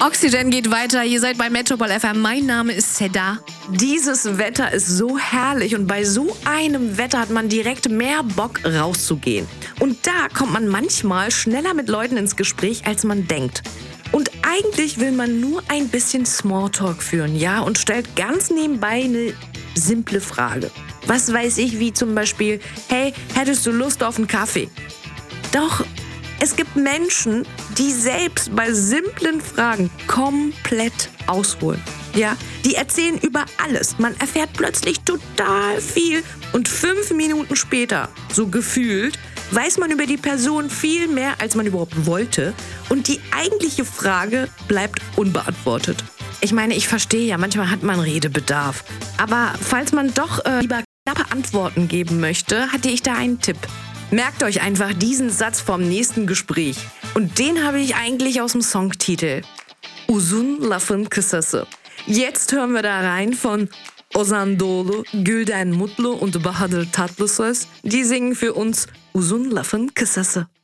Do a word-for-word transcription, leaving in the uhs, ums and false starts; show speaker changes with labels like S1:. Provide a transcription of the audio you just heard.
S1: Oxygen geht weiter. Ihr seid bei Metropol F M. Mein Name ist Seda. Dieses Wetter ist so herrlich und bei so einem Wetter hat man direkt mehr Bock rauszugehen. Und da kommt man manchmal schneller mit Leuten ins Gespräch, als man denkt. Und eigentlich will man nur ein bisschen Smalltalk führen, ja, und stellt ganz nebenbei eine simple Frage. Was weiß ich, wie zum Beispiel, hey, hättest du Lust auf einen Kaffee? Doch es gibt Menschen, die selbst bei simplen Fragen komplett ausholen. Ja, die erzählen über alles. Man erfährt plötzlich total viel und fünf Minuten später, so gefühlt, weiß man über die Person viel mehr, als man überhaupt wollte. Und die eigentliche Frage bleibt unbeantwortet. Ich meine, ich verstehe ja, manchmal hat man Redebedarf. Aber falls man doch äh, lieber knappe Antworten geben möchte, hatte ich da einen Tipp. Merkt euch einfach diesen Satz vom nächsten Gespräch. Und den habe ich eigentlich aus dem Songtitel. Uzun lafın kısası. Jetzt hören wir da rein von Ozan Doğulu, Gülden Mutlu und Bahadır Tatlıses. Die singen für uns Uzun lafın kısası.